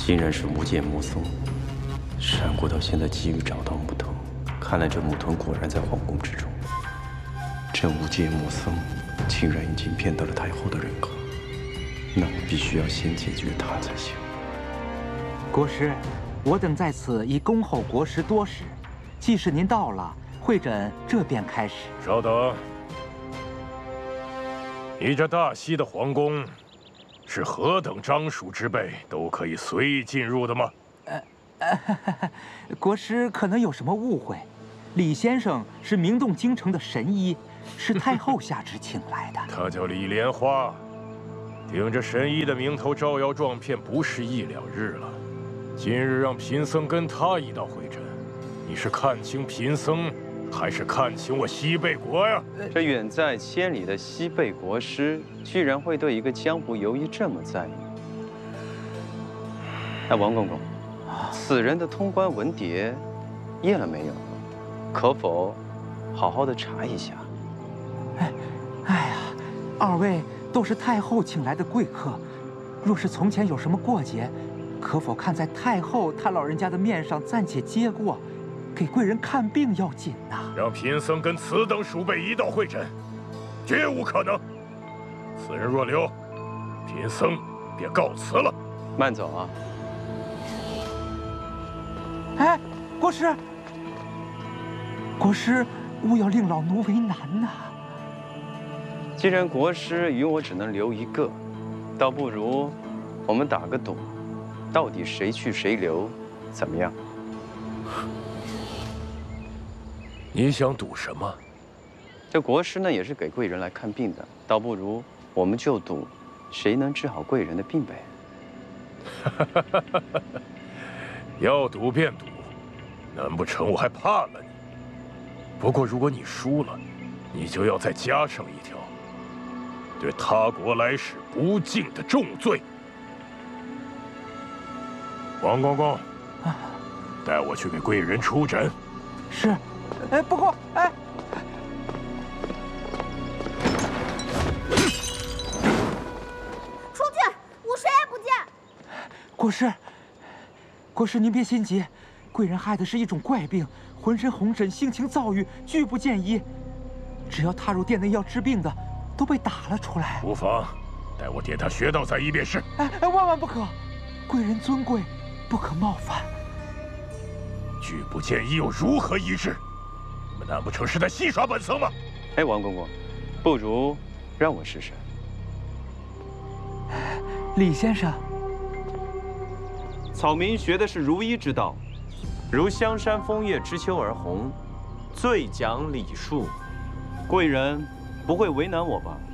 竟然是无界魔僧。闪过到现在急于找到木头，看来这木头果然在皇宫之中。这无界魔僧竟然已经骗到了太后的认可，那我必须要先解决他才行。 国师，我等在此已恭候国师多时，既是您到了，会诊这便开始。 稍等，你这大西的皇宫，是何等章属之辈都可以随意进入的吗？ 国师可能有什么误会，李先生是明洞京城的神医，是太后下旨请来的。 他叫李莲花，顶着神医的名头招摇撞骗，不是一两日了。今日让贫僧跟他一道会诊，你是看清贫僧，还是看清我西贝国呀？ 这远在千里的西贝国师，居然会对一个江湖游医这么在意。哎，王公公，此人的通关文牒验了没有？可否好好的查一下？ 哎呀，二位都是太后请来的贵客，若是从前有什么过节，可否看在太后她老人家的面上暂且接过，给贵人看病要紧呐。 让贫僧跟此等鼠辈一道会诊，绝无可能。此人若留，贫僧便告辞了。 慢走啊！ 哎，国师，国师，勿要令老奴为难呐。 既然国师与我只能留一个，倒不如我们打个赌，到底谁去谁留，怎么样？ 你想赌什么？ 这国师呢也是给贵人来看病的，倒不如我们就赌，谁能治好贵人的病呗。 要赌便赌，难不成我还怕了你？不过如果你输了，你就要再加上一条，对他国来使不敬的重罪。王公公，带我去给贵人出诊。 是，哎，不过，哎， 出去，我谁也不见。 国师，国师您别心急，贵人害的是一种怪病，浑身红疹，性情躁郁，拒不见医。只要踏入殿内要治病的，都被打了出来。 无妨，待我点他穴道再医便是。 哎，万万不可，贵人尊贵，不可冒犯。 拒不见医又如何医治？你们难不成是在戏耍本僧吗？ 哎，王公公，不如让我试试。 李先生， 草民学的是儒医之道，如香山枫叶知秋而红，最讲礼数。贵人不会为难我吧？